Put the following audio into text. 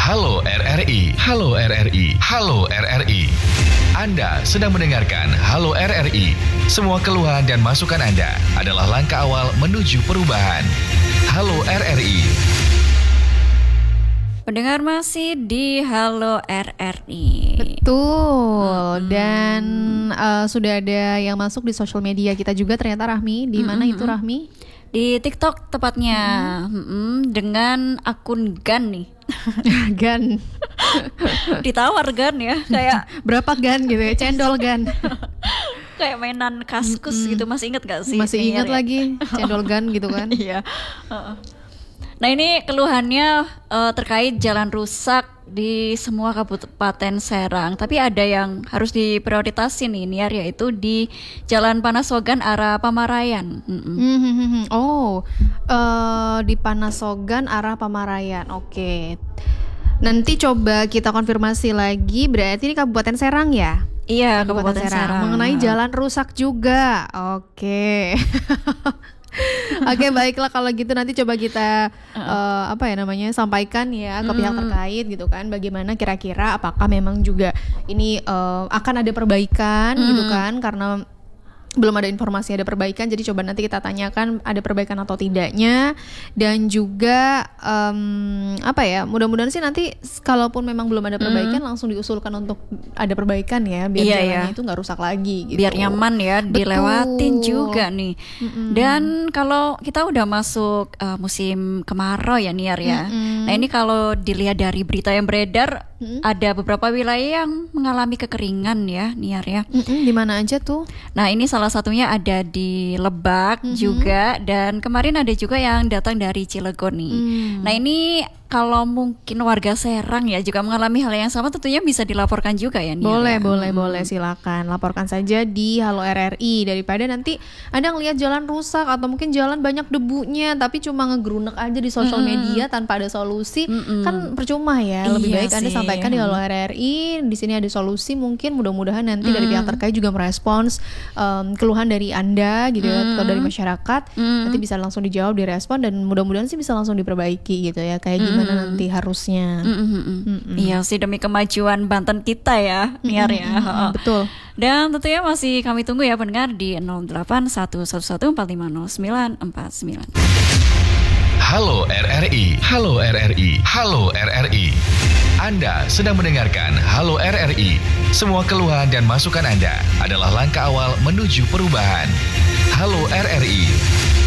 Halo RRI, Halo RRI, Halo RRI. Anda sedang mendengarkan Halo RRI. Semua keluhan dan masukan Anda adalah langkah awal menuju perubahan. Halo RRI. Pendengar masih di Halo RRI. Betul. Dan sudah ada yang masuk di sosial media kita juga ternyata, Rahmi. Di mana itu, Rahmi? Di TikTok tepatnya. Dengan akun Gan nih. Gan. Ditawar Gan ya, kayak berapa Gan gitu ya, cendol Gan. kayak mainan Kaskus gitu. Masih inget gak sih? Masih ingat lagi cendol Gan gitu kan. Iya. Nah ini keluhannya terkait jalan rusak di semua Kabupaten Serang. Tapi ada yang harus diprioritasin nih Niar, yaitu di Jalan Panasogan arah Pamarayan. Di Panasogan arah Pamarayan. Oke. Nanti coba kita konfirmasi lagi. Berarti ini Kabupaten Serang ya? Iya, Kabupaten Serang. Mengenai jalan rusak juga. Oke. Oke, baiklah kalau gitu nanti coba kita sampaikan ya ke pihak terkait gitu kan, bagaimana kira-kira apakah memang juga ini akan ada perbaikan gitu kan, karena belum ada informasi ada perbaikan, jadi coba nanti kita tanyakan ada perbaikan atau tidaknya. Dan juga mudah-mudahan sih nanti kalaupun memang belum ada perbaikan langsung diusulkan untuk ada perbaikan ya, biar jalannya itu nggak rusak lagi gitu. Biar nyaman ya. Betul. Dilewatin juga nih. Dan kalau kita udah masuk musim kemarau ya Niar ya. Nah ini kalau dilihat dari berita yang beredar, ada beberapa wilayah yang mengalami kekeringan ya Niar ya. Di mana aja tuh? Nah ini salah satunya ada di Lebak juga, dan kemarin ada juga yang datang dari Cilegon nih. Nah ini kalau mungkin warga Serang ya juga mengalami hal yang sama, tentunya bisa dilaporkan juga ya Nia. Boleh silakan laporkan saja di Halo RRI, daripada nanti Anda ngelihat jalan rusak atau mungkin jalan banyak debunya tapi cuma ngegerunek aja di sosial media tanpa ada solusi, kan percuma ya. Lebih baik Anda sampaikan di Halo RRI, di sini ada solusi, mungkin mudah-mudahan nanti dari pihak terkait juga merespons keluhan dari Anda gitu ya, atau dari masyarakat, nanti bisa langsung dijawab, direspon, dan mudah-mudahan sih bisa langsung diperbaiki gitu ya, kayak gimana nanti harusnya. Iya sih, demi kemajuan Banten kita ya Niar ya. Betul. Dan tentunya masih kami tunggu ya pendengar di 0811145949. Halo RRI, Halo RRI, Halo RRI. Anda sedang mendengarkan Halo RRI. Semua keluhan dan masukan Anda adalah langkah awal menuju perubahan. Halo RRI.